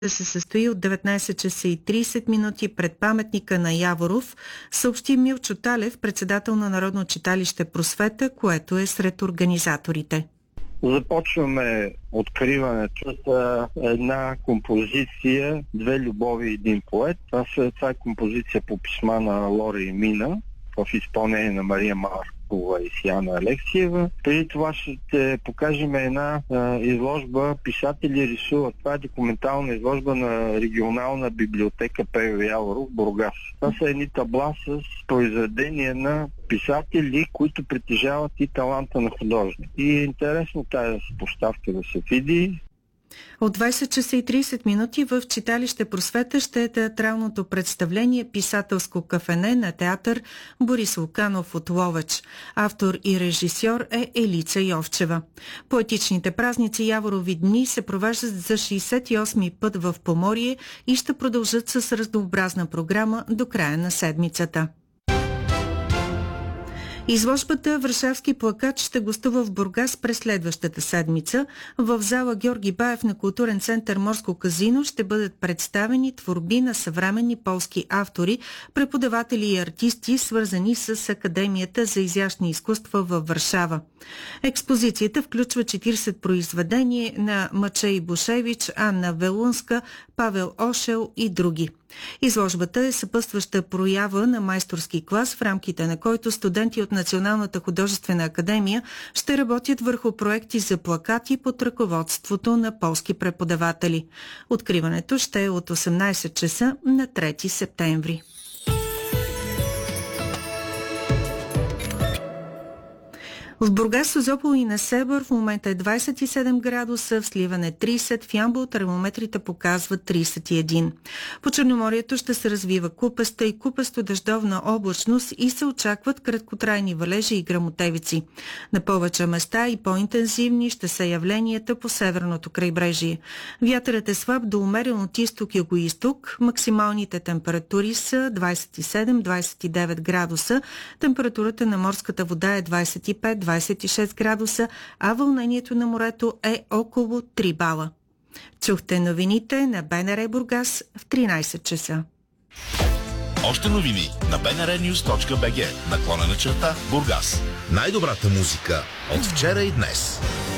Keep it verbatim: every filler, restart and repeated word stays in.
да се състои от деветнайсет часа и трийсет минути пред паметника на Яворов, съобщи Милчо Талев, председател на Народно читалище Просвета, което е сред организаторите. Започваме откриването с една композиция "Две любови и един поет". Това е композиция по писма на Лора и Мина в изпълнение на Мария Маркова и Сияна Алексиева. Преди това ще покажем една а, изложба "Писатели рисуват". Това е документална изложба на регионална библиотека Пейо Яворов, Бургас. Това са едни табла с произведения на писатели, които притежават и таланта на художник. И е интересно тази поставка да се види. От двайсет часа и трийсет минути в читалище Просвета ще е театралното представление "Писателско кафене" на театър Борис Луканов от Ловеч. Автор и режисьор е Елица Йовчева. Поетичните празници Яворови дни се провеждат за шейсет и осми път в Поморие и ще продължат с разнообразна програма до края на седмицата. Изложбата "Варшавски плакат" ще гостува в Бургас през следващата седмица. В зала Георги Баев на културен център Морско казино ще бъдат представени творби на съвременни полски автори, преподаватели и артисти, свързани с Академията за изящни изкуства във Варшава. Експозицията включва четирийсет произведения на Мачей Бушевич, Анна Велунска, Павел Ошел и други. Изложбата е съпътстваща проява на майсторски клас, в рамките на който студенти от Националната художествена академия ще работят върху проекти за плакати под ръководството на полски преподаватели. Откриването ще е от осемнайсет часа на трети септември. В Бургас, Созопол и Несебър в момента е двайсет и седем градуса, в Сливане трийсет, в Ямбол термометрите показват трийсет и един. По Черноморието ще се развива купеста и купесто дъждовна облачност и се очакват краткотрайни валежи и гръмотевици. На повече места и по-интензивни ще са явленията по северното крайбрежие. Вятърът е слаб до умерен от изток-югоизток. Максималните температури са двайсет и седем до двайсет и девет градуса. Температурата на морската вода е двайсет и пет до двайсет и шест градуса, а вълнението на морето е около три бала. Чухте новините на БНР Бургас в тринайсет часа. Още новини на би ен ар нюз точка би джи, наклонена черта Бургас. Най-добрата музика от вчера и днес.